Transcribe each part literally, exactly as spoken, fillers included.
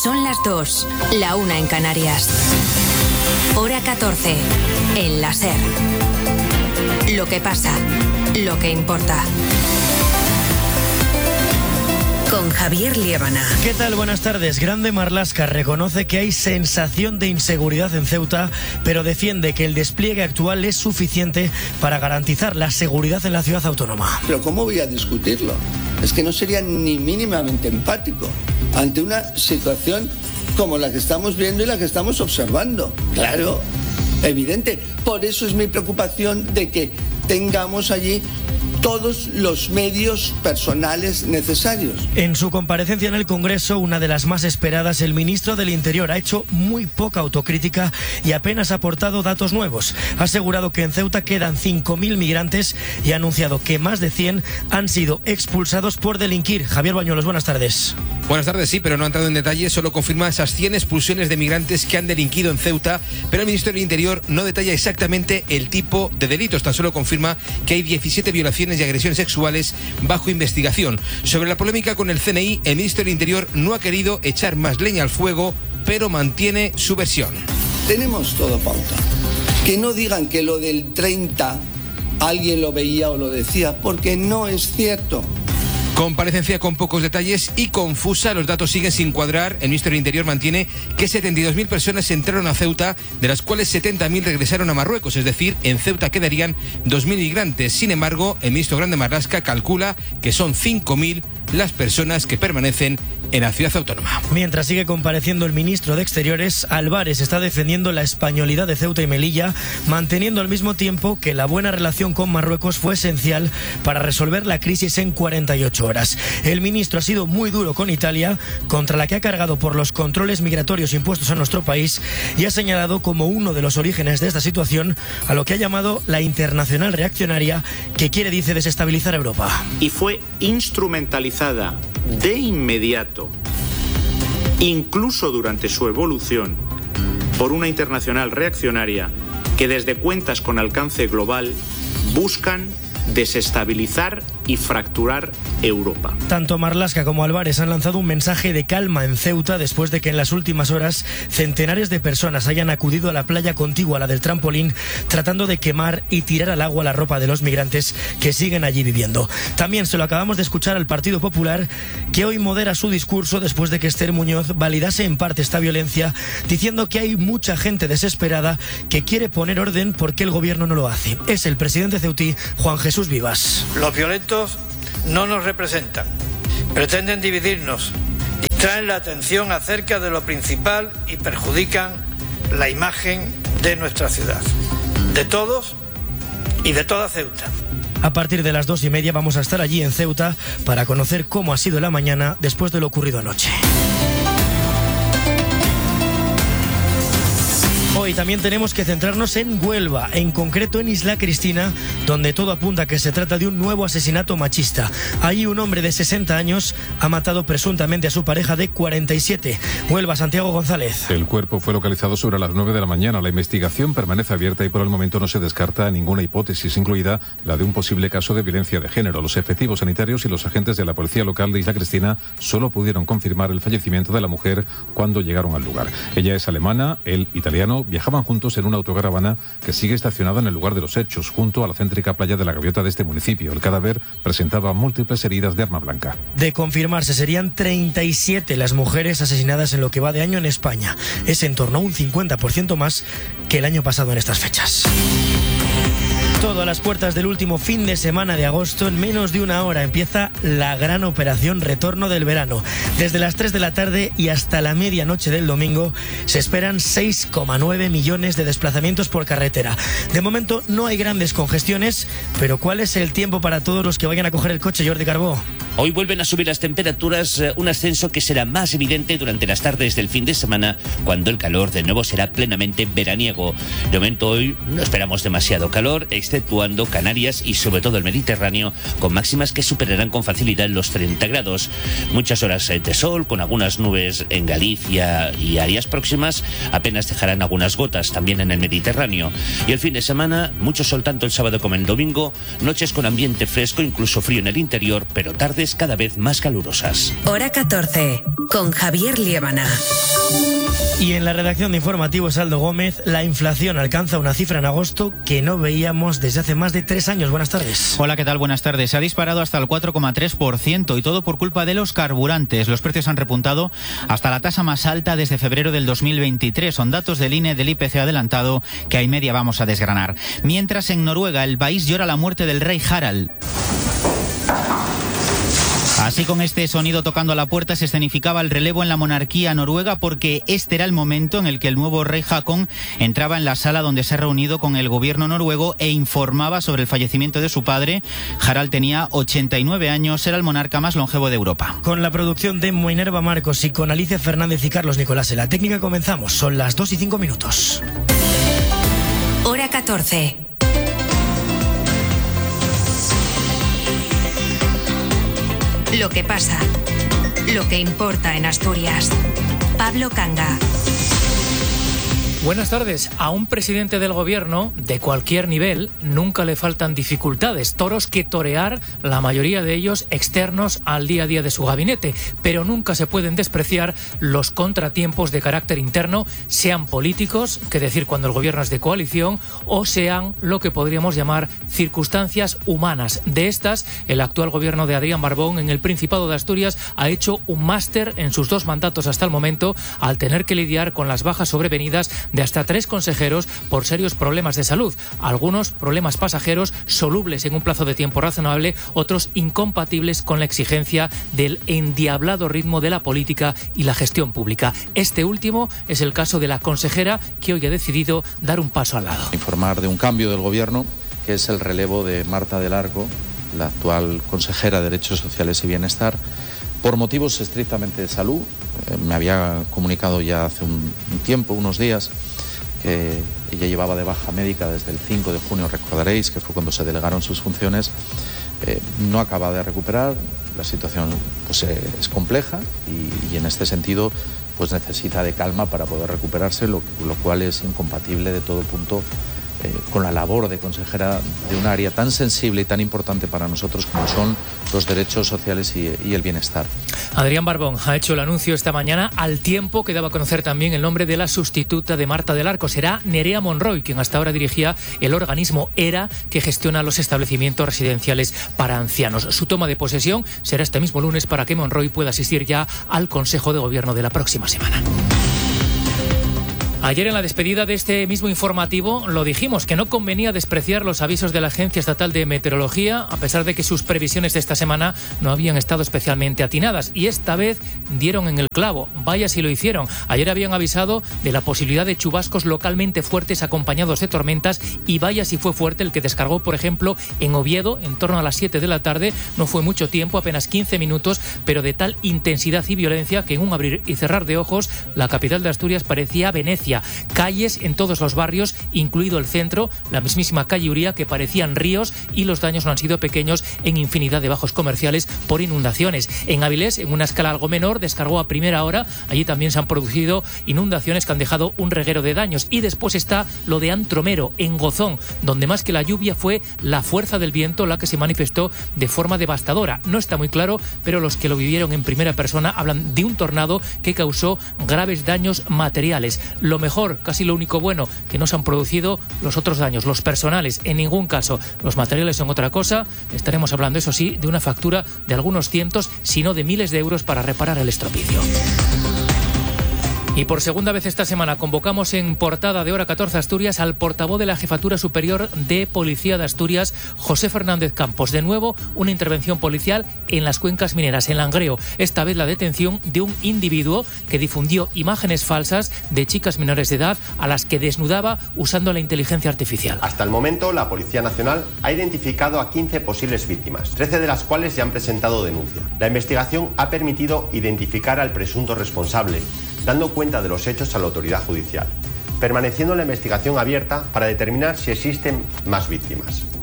Son las dos, la una en Canarias. Hora catorce, en la SER. Lo que pasa, lo que importa. Con Javier Liébana. ¿Qué tal? Buenas tardes. Grande Marlaska reconoce que hay sensación de inseguridad en Ceuta, pero defiende que el despliegue actual es suficiente para garantizar la seguridad en la ciudad autónoma. Pero ¿cómo voy a discutirlo? Es que no sería ni mínimamente empático ante una situación como la que estamos viendo y la que estamos observando. Claro, evidente. Por eso es mi preocupación de que tengamos allí todos los medios personales necesarios. En su comparecencia en el Congreso, una de las más esperadas, el ministro del Interior ha hecho muy poca autocrítica y apenas ha aportado datos nuevos. Ha asegurado que en Ceuta quedan cinco mil migrantes y ha anunciado que más de cien han sido expulsados por delinquir. Javier Bañuelos, buenas tardes. Buenas tardes, sí, pero no ha entrado en detalle, solo confirma esas cien expulsiones de migrantes que han delinquido en Ceuta, pero el ministro del Interior no detalla exactamente el tipo de delitos, tan solo confirma que hay diecisiete violaciones y agresiones sexuales bajo investigación. Sobre la polémica con el C N I, el ministro del Interior no ha querido echar más leña al fuego, pero mantiene su versión. Tenemos todo pauta. Que no digan que lo del treinta alguien lo veía o lo decía, porque no es cierto. Comparecencia con pocos detalles y confusa, los datos siguen sin cuadrar. El ministro del Interior mantiene que setenta y dos mil personas entraron a Ceuta, de las cuales setenta mil regresaron a Marruecos, es decir, en Ceuta quedarían dos mil migrantes. Sin embargo, el ministro Grande Marlaska calcula que son cinco mil las personas que permanecen en la ciudad autónoma. Mientras sigue compareciendo el ministro de Exteriores, Álvarez está defendiendo la españolidad de Ceuta y Melilla, manteniendo al mismo tiempo que la buena relación con Marruecos fue esencial para resolver la crisis en cuarenta y ocho horas. El ministro ha sido muy duro con Italia, contra la que ha cargado por los controles migratorios impuestos a nuestro país, y ha señalado como uno de los orígenes de esta situación a lo que ha llamado la internacional reaccionaria, que quiere, dice, desestabilizar Europa. Y fue instrumentalizada de inmediato, incluso durante su evolución, por una internacional reaccionaria que desde cuentas con alcance global buscan desestabilizar y fracturar Europa. Tanto Marlaska como Álvarez han lanzado un mensaje de calma en Ceuta después de que en las últimas horas centenares de personas hayan acudido a la playa contigua a la del trampolín, tratando de quemar y tirar al agua la ropa de los migrantes que siguen allí viviendo. También se lo acabamos de escuchar al Partido Popular, que hoy modera su discurso después de que Esther Muñoz validase en parte esta violencia, diciendo que hay mucha gente desesperada que quiere poner orden porque el gobierno no lo hace. Es el presidente ceutí, Juan Jesús Vivas. Los violentos no nos representan, pretenden dividirnos, distraen la atención acerca de lo principal y perjudican la imagen de nuestra ciudad, de todos y de toda Ceuta. A partir de las dos y media vamos a estar allí en Ceuta para conocer cómo ha sido la mañana después de lo ocurrido anoche. Hoy también tenemos que centrarnos en Huelva, en concreto en Isla Cristina, donde todo apunta a que se trata de un nuevo asesinato machista. Allí un hombre de sesenta años ha matado presuntamente a su pareja de cuarenta y siete. Huelva, Santiago González. El cuerpo fue localizado sobre las nueve de la mañana. La investigación permanece abierta y por el momento no se descarta ninguna hipótesis, incluida la de un posible caso de violencia de género. Los efectivos sanitarios y los agentes de la policía local de Isla Cristina solo pudieron confirmar el fallecimiento de la mujer cuando llegaron al lugar. Ella es alemana, él italiano. Viajaban juntos en una autocaravana que sigue estacionada en el lugar de los hechos, junto a la céntrica playa de la Gaviota de este municipio. El cadáver presentaba múltiples heridas de arma blanca. De confirmarse, serían treinta y siete las mujeres asesinadas en lo que va de año en España. Es en torno a un cincuenta por ciento más que el año pasado en estas fechas. Todo a las puertas del último fin de semana de agosto. En menos de una hora empieza la gran operación Retorno del Verano. Desde las tres de la tarde y hasta la medianoche del domingo se esperan seis coma nueve millones de desplazamientos por carretera. De momento no hay grandes congestiones, pero ¿cuál es el tiempo para todos los que vayan a coger el coche, Jordi Carbó? Hoy vuelven a subir las temperaturas, un ascenso que será más evidente durante las tardes del fin de semana, cuando el calor de nuevo será plenamente veraniego. De momento hoy no esperamos demasiado calor, exceptuando Canarias y sobre todo el Mediterráneo, con máximas que superarán con facilidad los treinta grados. Muchas horas de sol, con algunas nubes en Galicia y áreas próximas, apenas dejarán algunas gotas también en el Mediterráneo. Y el fin de semana, mucho sol tanto el sábado como el domingo, noches con ambiente fresco, incluso frío en el interior, pero tardes cada vez más calurosas. Hora catorce. con Javier Liébana. Y en la redacción de Informativos, Aldo Gómez, la inflación alcanza una cifra en agosto que no veíamos desde hace más de tres años. Buenas tardes. Hola, ¿qué tal? Buenas tardes. Se ha disparado hasta el cuatro coma tres por ciento y todo por culpa de los carburantes. Los precios han repuntado hasta la tasa más alta desde febrero del dos mil veintitrés. Son datos del I N E del I P C adelantado que a y media vamos a desgranar. Mientras en Noruega el país llora la muerte del rey Harald. Así, con este sonido tocando a la puerta, se escenificaba el relevo en la monarquía noruega, porque este era el momento en el que el nuevo rey Haakon entraba en la sala donde se ha reunido con el gobierno noruego e informaba sobre el fallecimiento de su padre. Harald tenía ochenta y nueve años, era el monarca más longevo de Europa. Con la producción de Minerva Marcos y con Alicia Fernández y Carlos Nicolás en la técnica comenzamos. Son las dos y cinco minutos. Hora catorce. Lo que pasa, lo que importa en Asturias. Pablo Canga. Buenas tardes. A un presidente del gobierno, de cualquier nivel, nunca le faltan dificultades, toros que torear, la mayoría de ellos externos al día a día de su gabinete, pero nunca se pueden despreciar los contratiempos de carácter interno, sean políticos, que decir cuando el gobierno es de coalición, o sean lo que podríamos llamar circunstancias humanas. De estas, el actual gobierno de Adrián Barbón en el Principado de Asturias ha hecho un máster en sus dos mandatos hasta el momento, al tener que lidiar con las bajas sobrevenidas de hasta tres consejeros por serios problemas de salud. Algunos problemas pasajeros solubles en un plazo de tiempo razonable, otros incompatibles con la exigencia del endiablado ritmo de la política y la gestión pública. Este último es el caso de la consejera que hoy ha decidido dar un paso al lado. Informar de un cambio del gobierno, que es el relevo de Marta del Arco, la actual consejera de Derechos Sociales y Bienestar, por motivos estrictamente de salud. Eh, me había comunicado ya hace un, un tiempo, unos días, que ella llevaba de baja médica desde el cinco de junio, recordaréis, que fue cuando se delegaron sus funciones. Eh, no acaba de recuperar, la situación pues, eh, es compleja y, y en este sentido pues, necesita de calma para poder recuperarse, lo, lo cual es incompatible de todo punto Eh, con la labor de consejera de un área tan sensible y tan importante para nosotros como son los derechos sociales y, y el bienestar. Adrián Barbón ha hecho el anuncio esta mañana, al tiempo que daba a conocer también el nombre de la sustituta de Marta del Arco. Será Nerea Monroy, quien hasta ahora dirigía el organismo ERA, que gestiona los establecimientos residenciales para ancianos. Su toma de posesión será este mismo lunes para que Monroy pueda asistir ya al Consejo de Gobierno de la próxima semana. Ayer en la despedida de este mismo informativo lo dijimos, que no convenía despreciar los avisos de la Agencia Estatal de Meteorología, a pesar de que sus previsiones de esta semana no habían estado especialmente atinadas. Y esta vez dieron en el clavo, vaya si lo hicieron. Ayer habían avisado de la posibilidad de chubascos localmente fuertes acompañados de tormentas, y vaya si fue fuerte el que descargó, por ejemplo, en Oviedo en torno a las siete de la tarde. No fue mucho tiempo, apenas quince minutos, pero de tal intensidad y violencia que en un abrir y cerrar de ojos la capital de Asturias parecía Venecia. Calles en todos los barrios, incluido el centro, la mismísima calle Uría, que parecían ríos, y los daños no han sido pequeños en infinidad de bajos comerciales por inundaciones. En Avilés, en una escala algo menor, descargó a primera hora. Allí también se han producido inundaciones que han dejado un reguero de daños. Y después está lo de Antromero, en Gozón, donde más que la lluvia fue la fuerza del viento la que se manifestó de forma devastadora. No está muy claro, pero los que lo vivieron en primera persona hablan de un tornado que causó graves daños materiales. Lo mejor, casi lo único bueno, que no se han producido los otros daños, los personales, en ningún caso. Los materiales son otra cosa. Estaremos hablando, eso sí, de una factura de algunos cientos, si no de miles de euros para reparar el estropicio. Y por segunda vez esta semana convocamos en portada de Hora catorce Asturias al portavoz de la Jefatura Superior de Policía de Asturias, José Fernández Campos. De nuevo, una intervención policial en las cuencas mineras, en Langreo. Esta vez la detención de un individuo que difundió imágenes falsas de chicas menores de edad a las que desnudaba usando la inteligencia artificial. Hasta el momento, la Policía Nacional ha identificado a quince posibles víctimas, trece de las cuales ya han presentado denuncia. La investigación ha permitido identificar al presunto responsable, dando cuenta de los hechos a la autoridad judicial, permaneciendo la investigación abierta para determinar si existen más víctimas.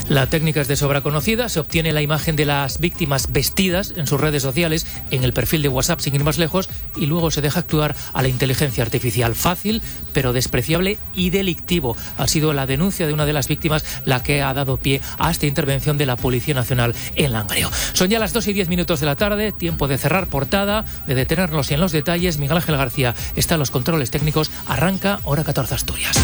La técnica es de sobra conocida, se obtiene la imagen de las víctimas vestidas en sus redes sociales, en el perfil de WhatsApp sin ir más lejos, y luego se deja actuar a la inteligencia artificial. Fácil, pero despreciable y delictivo. Ha sido la denuncia de una de las víctimas la que ha dado pie a esta intervención de la Policía Nacional en Langreo. Son ya las dos y diez minutos de la tarde, tiempo de cerrar portada, de detenernos en los detalles. Miguel Ángel García está en los controles técnicos. Arranca Hora catorce Asturias.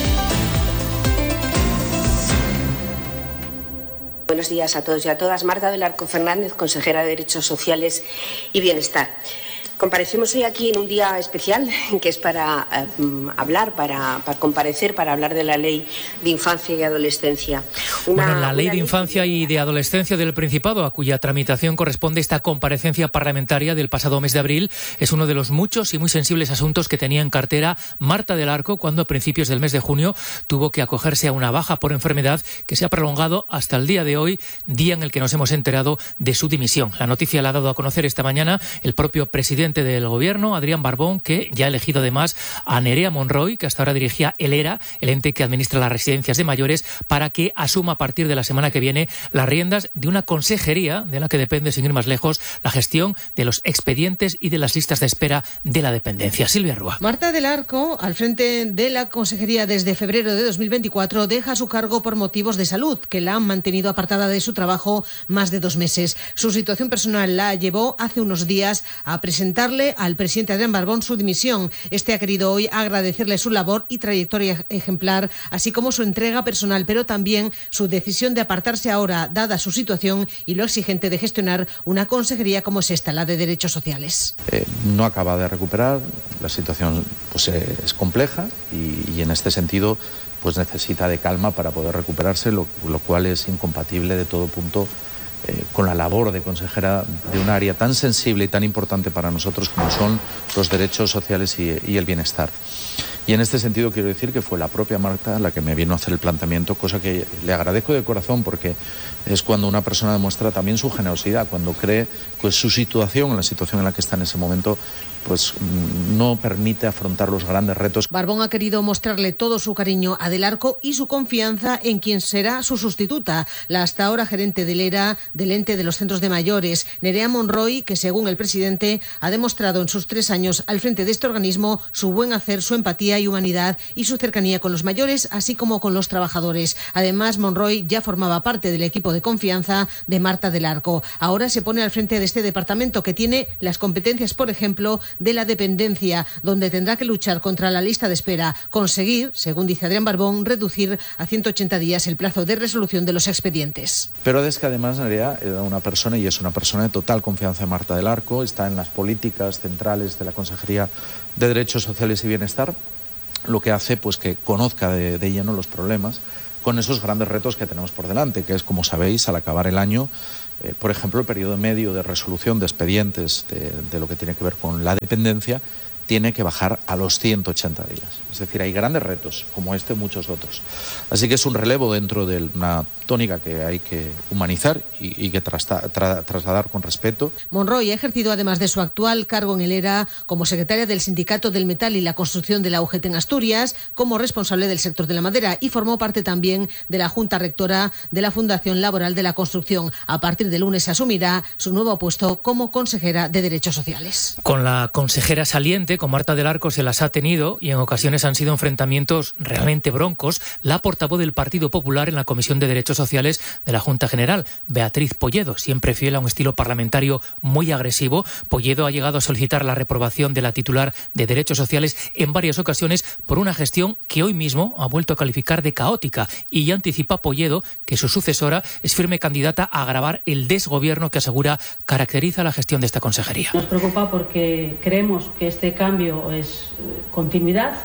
Buenos días a todos y a todas. Marta del Arco Fernández, consejera de Derechos Sociales y Bienestar. Comparecemos hoy aquí en un día especial, que es para eh, hablar, para, para comparecer, para hablar de la Ley de Infancia y Adolescencia. Una, bueno, la Ley de Infancia y de Adolescencia del Principado, a cuya tramitación corresponde esta comparecencia parlamentaria del pasado mes de abril, es uno de los muchos y muy sensibles asuntos que tenía en cartera Marta del Arco cuando a principios del mes de junio tuvo que acogerse a una baja por enfermedad que se ha prolongado hasta el día de hoy, día en el que nos hemos enterado de su dimisión. La noticia la ha dado a conocer esta mañana el propio presidente del Gobierno, Adrián Barbón, que ya ha elegido además a Nerea Monroy, que hasta ahora dirigía el ERA, el ente que administra las residencias de mayores, para que asuma a partir de la semana que viene las riendas de una consejería de la que depende, sin ir más lejos, la gestión de los expedientes y de las listas de espera de la dependencia. Silvia Rúa. Marta del Arco, al frente de la consejería desde febrero de dos mil veinticuatro, deja su cargo por motivos de salud, que la han mantenido apartada de su trabajo más de dos meses. Su situación personal la llevó hace unos días a presentar al presidente Adrián Barbón su dimisión. Este ha querido hoy agradecerle su labor y trayectoria ejemplar, así como su entrega personal, pero también su decisión de apartarse ahora, dada su situación y lo exigente de gestionar una consejería como es esta, la de Derechos Sociales. Eh, no acaba de recuperar, la situación pues, eh, es compleja y, y en este sentido pues necesita de calma para poder recuperarse, lo, lo cual es incompatible de todo punto Eh, con la labor de consejera de un área tan sensible y tan importante para nosotros como son los derechos sociales y, y el bienestar. Y en este sentido quiero decir que fue la propia Marta la que me vino a hacer el planteamiento, cosa que le agradezco de corazón porque es cuando una persona demuestra también su generosidad, cuando cree que su situación, la situación en la que está en ese momento, pues no permite afrontar los grandes retos. Barbón ha querido mostrarle todo su cariño a Del Arco y su confianza en quien será su sustituta, la hasta ahora gerente del ERA, del ente de los centros de mayores, Nerea Monroy, que según el presidente ha demostrado en sus tres años al frente de este organismo su buen hacer, su empatía y humanidad y su cercanía con los mayores, así como con los trabajadores. Además, Monroy ya formaba parte del equipo de confianza de Marta del Arco. Ahora se pone al frente de este departamento que tiene las competencias, por ejemplo, de la dependencia, donde tendrá que luchar contra la lista de espera, conseguir, según dice Adrián Barbón, reducir a ciento ochenta días el plazo de resolución de los expedientes. Pero es que además Nerea era una persona y es una persona de total confianza de Marta del Arco, está en las políticas centrales de la Consejería de Derechos Sociales y Bienestar, lo que hace pues que conozca de, de lleno los problemas con esos grandes retos que tenemos por delante, que es, como sabéis, al acabar el año, eh, por ejemplo, el periodo medio de resolución de expedientes de, de lo que tiene que ver con la dependencia tiene que bajar a los ciento ochenta días. Es decir, hay grandes retos, como este y muchos otros. Así que es un relevo dentro de una tónica que hay que humanizar y, y que trasta, tra, trasladar con respeto. Monroy ha ejercido, además de su actual cargo en el ERA, como secretaria del Sindicato del Metal y la Construcción de la U G T en Asturias, como responsable del sector de la madera y formó parte también de la Junta Rectora de la Fundación Laboral de la Construcción. A partir de lunes asumirá su nuevo puesto como consejera de Derechos Sociales. Con la consejera saliente, con Marta del Arco, se las ha tenido y en ocasiones han sido enfrentamientos realmente broncos la portavoz del Partido Popular en la Comisión de Derechos Sociales de la Junta General, Beatriz Polledo, siempre fiel a un estilo parlamentario muy agresivo. Polledo ha llegado a solicitar la reprobación de la titular de Derechos Sociales en varias ocasiones por una gestión que hoy mismo ha vuelto a calificar de caótica, y ya anticipa Polledo que su sucesora es firme candidata a agravar el desgobierno que asegura caracteriza la gestión de esta consejería. Nos preocupa porque creemos que este cambio es continuidad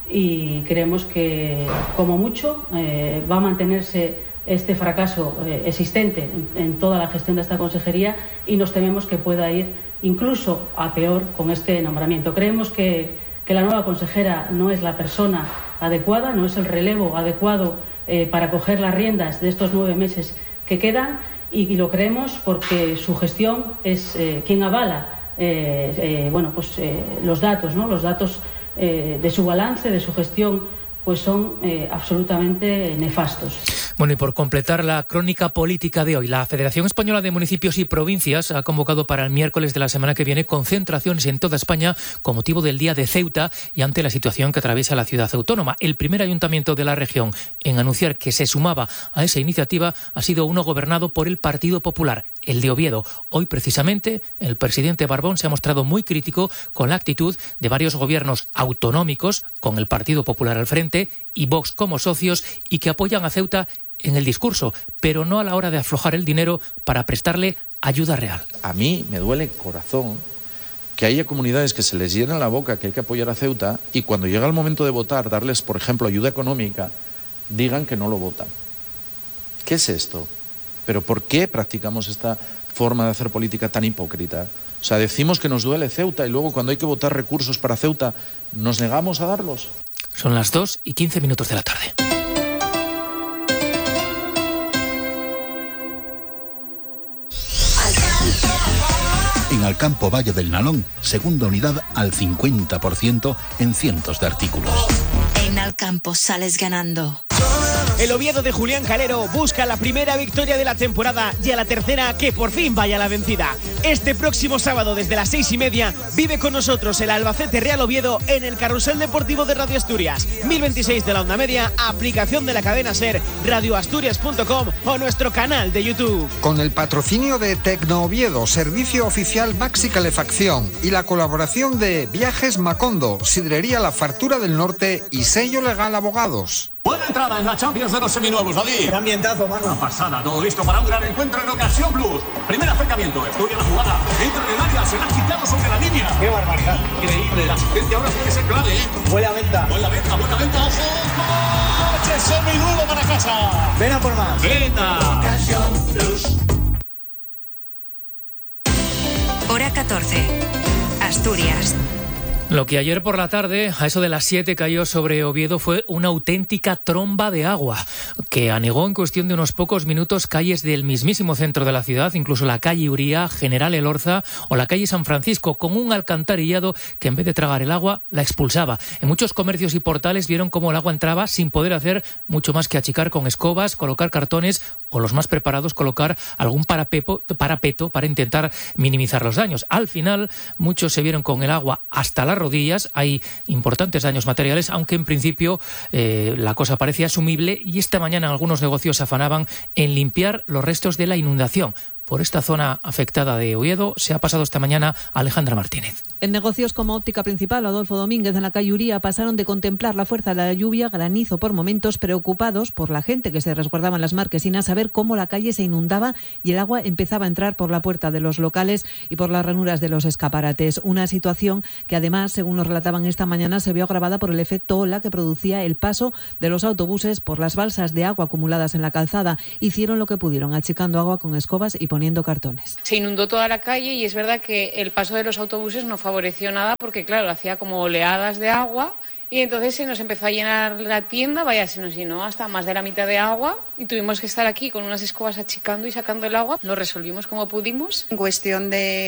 y creemos que, como mucho, eh, va a mantenerse este fracaso eh, existente en, en toda la gestión de esta consejería, y nos tememos que pueda ir incluso a peor con este nombramiento. Creemos que, que la nueva consejera no es la persona adecuada, no es el relevo adecuado eh, para coger las riendas de estos nueve meses que quedan, y, y lo creemos porque su gestión es eh, quien avala eh, eh, bueno, pues, eh, los datos, ¿no? Los datos eh, de su balance, de su gestión, pues son eh, absolutamente nefastos. Bueno, y por completar la crónica política de hoy, la Federación Española de Municipios y Provincias ha convocado para el miércoles de la semana que viene concentraciones en toda España con motivo del Día de Ceuta y ante la situación que atraviesa la ciudad autónoma. El primer ayuntamiento de la región en anunciar que se sumaba a esa iniciativa ha sido uno gobernado por el Partido Popular, el de Oviedo. Hoy, precisamente, el presidente Barbón se ha mostrado muy crítico con la actitud de varios gobiernos autonómicos, con el Partido Popular al frente y Vox como socios, y que apoyan a Ceuta en el discurso, pero no a la hora de aflojar el dinero para prestarle ayuda real. A mí me duele el corazón que haya comunidades que se les llena la boca que hay que apoyar a Ceuta y cuando llega el momento de votar, darles, por ejemplo, ayuda económica, digan que no lo votan. ¿Qué es esto? ¿Pero por qué practicamos esta forma de hacer política tan hipócrita? O sea, decimos que nos duele Ceuta y luego cuando hay que votar recursos para Ceuta, ¿nos negamos a darlos? Son las dos y quince minutos de la tarde. En Alcampo Valle del Nalón, segunda unidad al cincuenta por ciento en cientos de artículos. En Alcampo sales ganando. El Oviedo de Julián Calero busca la primera victoria de la temporada y a la tercera que por fin vaya la vencida. Este próximo sábado desde las seis y media vive con nosotros el Albacete Real Oviedo en el Carrusel Deportivo de Radio Asturias. mil veintiséis de la onda media, aplicación de la cadena SER, radio asturias punto com o nuestro canal de YouTube. Con el patrocinio de Tecno Oviedo, servicio oficial Maxi Calefacción y la colaboración de Viajes Macondo, Sidrería La Fartura del Norte y Sello Legal Abogados. Buena entrada en la Champions de los seminuevos, David. Qué ambientazo, mano. Una pasada, todo listo para un gran encuentro en Ocasión Plus. Primer acercamiento, estudia la jugada. Entra en el área, se la ha quitado sobre la línea. Qué barbaridad. Increíble, la asistencia ahora tiene que ser clave, ¿eh? Buena venta. Buena venta, buena venta, ojo. ¡Coche seminuevo para casa! Ven a por más. Venta. Ocasión Plus. Hora catorce. Asturias. Lo que ayer por la tarde, a eso de las siete, cayó sobre Oviedo fue una auténtica tromba de agua que anegó en cuestión de unos pocos minutos calles del mismísimo centro de la ciudad, incluso la calle Uría, General Elorza o la calle San Francisco, con un alcantarillado que en vez de tragar el agua, la expulsaba. En muchos comercios y portales vieron cómo el agua entraba sin poder hacer mucho más que achicar con escobas, colocar cartones o los más preparados colocar algún parapepo, parapeto para intentar minimizar los daños. Al final, muchos se vieron con el agua hasta la rodillas, hay importantes daños materiales, aunque en principio eh, la cosa parecía asumible y esta mañana algunos negocios se afanaban en limpiar los restos de la inundación. Por esta zona afectada de Oviedo se ha pasado esta mañana Alejandra Martínez. En negocios como Óptica Principal o Adolfo Domínguez en la calle Uría pasaron de contemplar la fuerza de la lluvia, granizo por momentos, preocupados por la gente que se resguardaba en las marquesinas a ver cómo la calle se inundaba y el agua empezaba a entrar por la puerta de los locales y por las ranuras de los escaparates. Una situación que además, según nos relataban esta mañana, se vio agravada por el efecto ola que producía el paso de los autobuses por las balsas de agua acumuladas en la calzada. Hicieron lo que pudieron, achicando agua con escobas y poniendo cartones. Se inundó toda la calle y es verdad que el paso de los autobuses no favoreció nada porque, claro, hacía como oleadas de agua y entonces se nos empezó a llenar la tienda, vaya, se nos llenó hasta más de la mitad de agua y tuvimos que estar aquí con unas escobas achicando y sacando el agua. Lo resolvimos como pudimos. En cuestión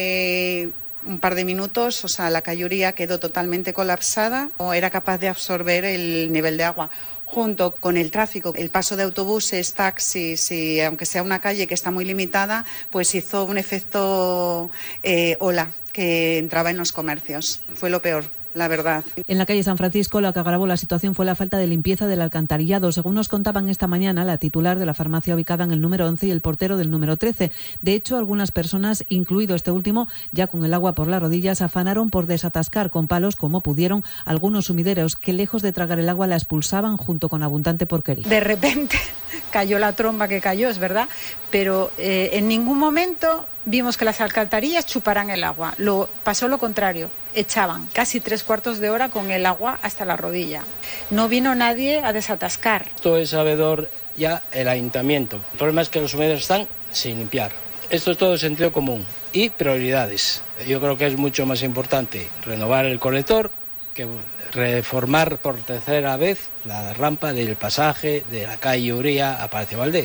de un par de minutos, o sea, la calle Uría quedó totalmente colapsada, no era capaz de absorber el nivel de agua. Junto con el tráfico, el paso de autobuses, taxis y aunque sea una calle que está muy limitada, pues hizo un efecto eh, ola que entraba en los comercios. Fue lo peor, la verdad. En la calle San Francisco lo que agravó la situación fue la falta de limpieza del alcantarillado. Según nos contaban esta mañana la titular de la farmacia ubicada en el número once y el portero del número trece. De hecho, algunas personas, incluido este último, ya con el agua por las rodillas, afanaron por desatascar con palos como pudieron algunos sumideros que lejos de tragar el agua la expulsaban junto con abundante porquería. De repente cayó la tromba que cayó, es verdad, pero eh, en ningún momento vimos que las alcantarillas chuparan el agua. Lo, pasó lo contrario, echaban casi tres cuartos de hora con el agua hasta la rodilla. No vino nadie a desatascar. Esto es sabedor ya el ayuntamiento. El problema es que los sumideros están sin limpiar. Esto es todo sentido común y prioridades. Yo creo que es mucho más importante renovar el colector que reformar por tercera vez la rampa del pasaje de la calle Uría a Palacio Valdés.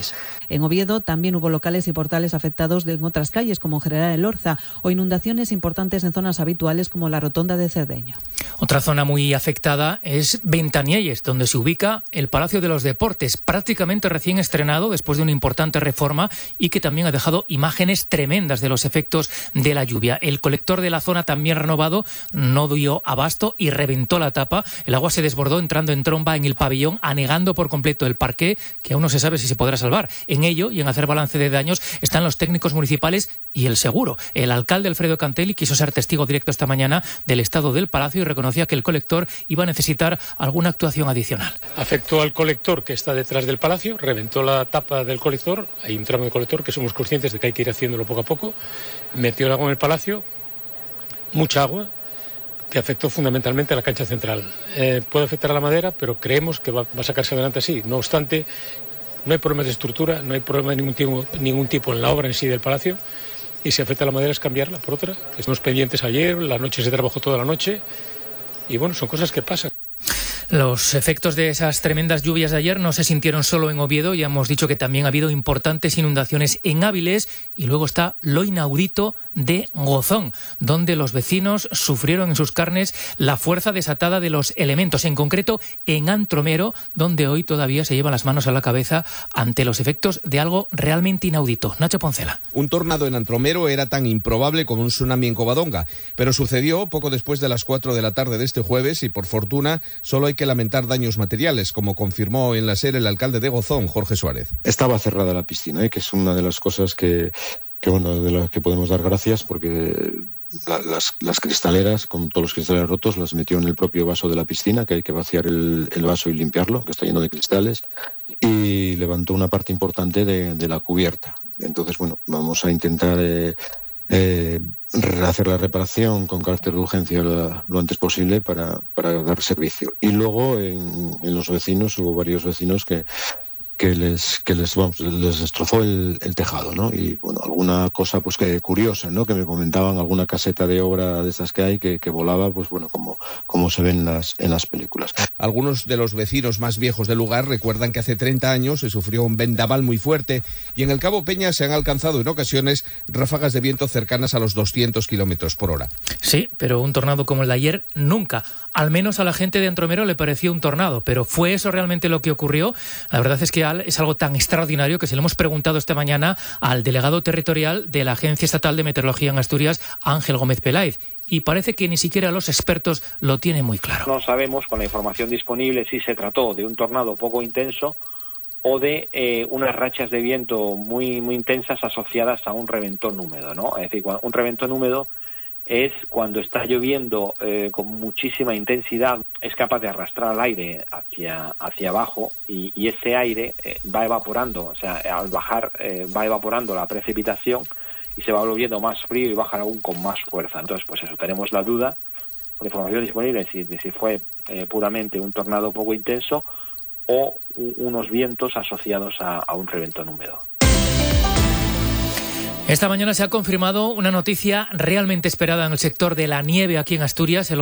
En Oviedo también hubo locales y portales afectados en otras calles, como General Elorza, o inundaciones importantes en zonas habituales como la Rotonda de Cerdeña. Otra zona muy afectada es Ventanielles, donde se ubica el Palacio de los Deportes, prácticamente recién estrenado después de una importante reforma y que también ha dejado imágenes tremendas de los efectos de la lluvia. El colector de la zona, también renovado, no dio abasto y reventó la tapa. El agua se desbordó entrando en tromba en el pabellón, anegando por completo el parqué, que aún no se sabe si se podrá salvar. En ello y en hacer balance de daños están los técnicos municipales y el seguro. El alcalde Alfredo Cantelli quiso ser testigo directo esta mañana del estado del palacio y reconocía que el colector iba a necesitar alguna actuación adicional. Afectó al colector que está detrás del palacio, reventó la tapa del colector, hay un tramo de colector que somos conscientes de que hay que ir haciéndolo poco a poco, metió el agua en el palacio, mucha agua, que afectó fundamentalmente a la cancha central. Eh, puede afectar a la madera, pero creemos que va, va a sacarse adelante así. No obstante, no hay problemas de estructura, no hay problema de ningún tipo, ningún tipo en la obra en sí del palacio, y si afecta a la madera es cambiarla por otra. Estamos pendientes ayer, la noche se trabajó toda la noche, y bueno, son cosas que pasan. Los efectos de esas tremendas lluvias de ayer no se sintieron solo en Oviedo, ya hemos dicho que también ha habido importantes inundaciones en Áviles y luego está lo inaudito de Gozón, donde los vecinos sufrieron en sus carnes la fuerza desatada de los elementos, en concreto en Antromero, donde hoy todavía se llevan las manos a la cabeza ante los efectos de algo realmente inaudito. Nacho Poncela. Un tornado en Antromero era tan improbable como un tsunami en Covadonga, pero sucedió poco después de las cuatro de la tarde de este jueves y por fortuna solo hay que lamentar daños materiales, como confirmó en la SER el alcalde de Gozón, Jorge Suárez. Estaba cerrada la piscina, ¿eh? que es una de las cosas que, que, bueno, de las que podemos dar gracias, porque la, las, las cristaleras, con todos los cristales rotos, las metió en el propio vaso de la piscina, que hay que vaciar el, el vaso y limpiarlo, que está lleno de cristales, y levantó una parte importante de, de la cubierta. Entonces, bueno, vamos a intentar... Eh, Eh, hacer la reparación con carácter de urgencia lo, lo antes posible para, para dar servicio. Y luego en, en los vecinos hubo varios vecinos que que les que les vamos les destrozó el, el tejado, ¿no? Y bueno, alguna cosa pues que curiosa, ¿no? Que me comentaban, alguna caseta de obra de esas que hay que, que volaba, pues bueno, como como se ven en las en las películas. Algunos de los vecinos más viejos del lugar recuerdan que hace treinta años se sufrió un vendaval muy fuerte y en el Cabo Peña se han alcanzado en ocasiones ráfagas de viento cercanas a los doscientos kilómetros por hora. Sí, pero un tornado como el de ayer nunca. Al menos a la gente de Antromero le pareció un tornado, pero ¿fue eso realmente lo que ocurrió? La verdad es que es algo tan extraordinario que se lo hemos preguntado esta mañana al delegado territorial de la Agencia Estatal de Meteorología en Asturias, Ángel Gómez Peláez, y parece que ni siquiera los expertos lo tienen muy claro. No sabemos con la información disponible si se trató de un tornado poco intenso o de eh, unas rachas de viento muy muy intensas asociadas a un reventón húmedo, ¿no? Es decir, un reventón húmedo es cuando está lloviendo eh, con muchísima intensidad, es capaz de arrastrar el aire hacia hacia abajo y, y ese aire eh, va evaporando, o sea, al bajar eh, va evaporando la precipitación y se va volviendo más frío y baja aún con más fuerza. Entonces, pues eso, tenemos la duda, con la información disponible, de si, de si fue eh, puramente un tornado poco intenso o u, unos vientos asociados a, a un reventón húmedo. Esta mañana se ha confirmado una noticia realmente esperada en el sector de la nieve aquí en Asturias. El